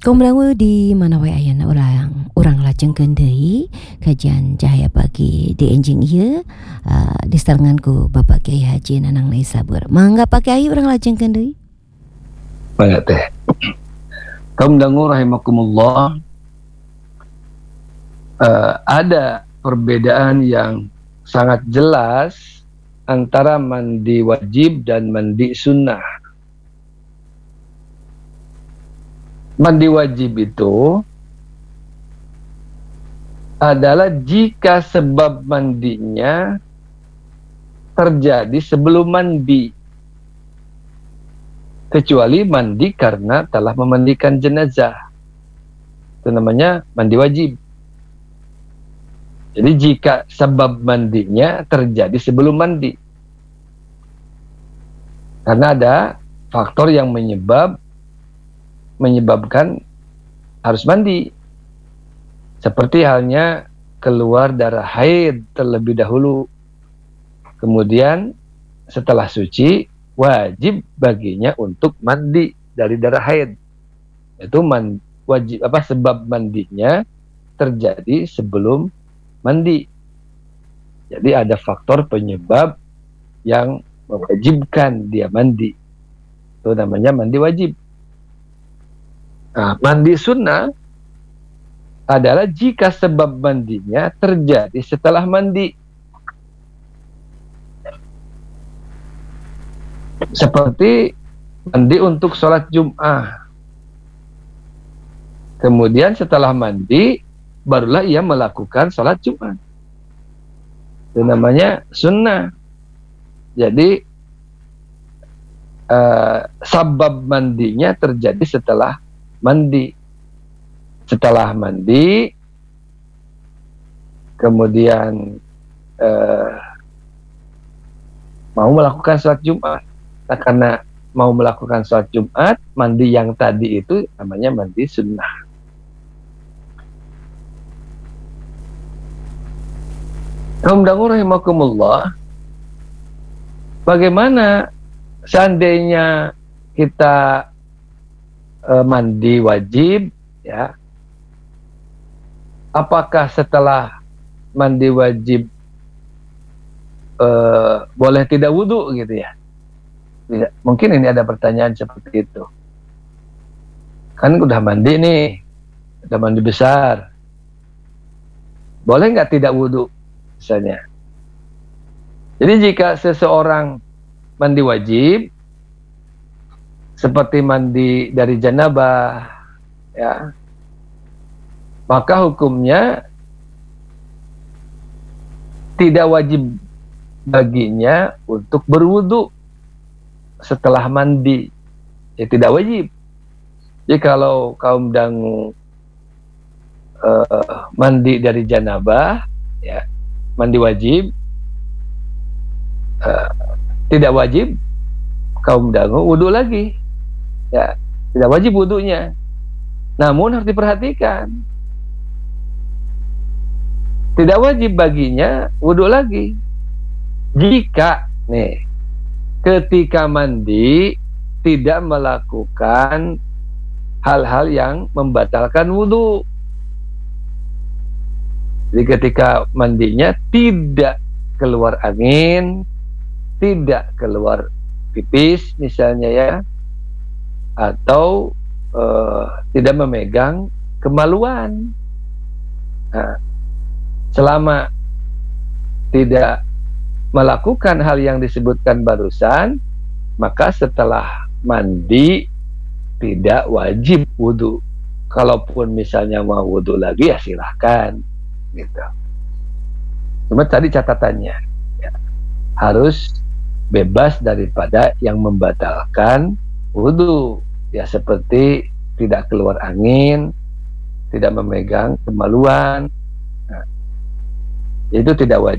Kaum dangu di mana wae ayana urang lajengkeun deui kajian Cahaya Pagi di enjing ieu disarengan ku Bapak Kiai Haji Nanang Naisabur. Mangga Pak Kiai urang lajengkeun deui. Mangga teh. Kaum dangu rahimakumullah, ada perbedaan yang sangat jelas antara mandi wajib dan mandi sunnah. Mandi wajib itu adalah jika sebab mandinya terjadi sebelum mandi, kecuali mandi karena telah memandikan jenazah, itu namanya mandi wajib. Jadi jika sebab mandinya terjadi sebelum mandi, karena ada faktor yang menyebabkan harus mandi, seperti halnya keluar darah haid terlebih dahulu, kemudian setelah suci wajib baginya untuk mandi dari darah haid. Itu wajib sebab mandinya terjadi sebelum mandi. Jadi ada faktor penyebab yang mewajibkan dia mandi, itu namanya mandi wajib. Nah, mandi sunnah adalah jika sebab mandinya terjadi setelah mandi, seperti mandi untuk sholat Jum'ah, kemudian setelah mandi barulah ia melakukan sholat Jum'ah, itu namanya sunnah. Jadi sabab mandinya terjadi setelah mandi. Setelah mandi kemudian mau melakukan sholat Jumat. Nah, karena mau melakukan sholat Jumat, mandi yang tadi itu namanya mandi sunnah. Kaum dangu rahimakumullah, bagaimana seandainya kita mandi wajib, ya, apakah setelah mandi wajib boleh tidak wudhu gitu ya? Tidak. Mungkin ini ada pertanyaan seperti itu. Kan udah mandi nih, udah mandi besar, boleh nggak tidak wudhu misalnya? Jadi jika seseorang mandi wajib seperti mandi dari janabah, ya, maka hukumnya tidak wajib baginya untuk berwudu setelah mandi, ya tidak wajib. Jadi kalau kaum dangu mandi dari janabah, ya, mandi wajib, tidak wajib kaum dangu wudu lagi, ya, tidak wajib wudunya. Namun harus diperhatikan, tidak wajib baginya wudu lagi jika ketika mandi tidak melakukan hal-hal yang membatalkan wudu. Jadi ketika mandinya tidak keluar angin, tidak keluar pipis misalnya, ya, atau tidak memegang kemaluan. Nah, selama tidak melakukan hal yang disebutkan barusan, maka setelah mandi tidak wajib wudhu. Kalaupun misalnya mau wudhu lagi, ya silahkan gitu. Cuma tadi catatannya, ya, harus bebas daripada yang membatalkan wudhu, ya, seperti tidak keluar angin, tidak memegang kemaluan. Nah, itu tidak wajib.